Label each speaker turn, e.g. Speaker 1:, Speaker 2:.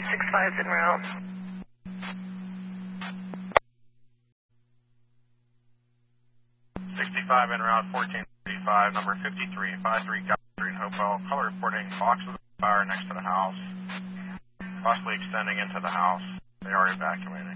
Speaker 1: 65's en route.
Speaker 2: 65 en route, 1435, number 5353 Guy Street, Hopewell. Color reporting boxes of fire next to the house, possibly extending into the house. They are evacuated.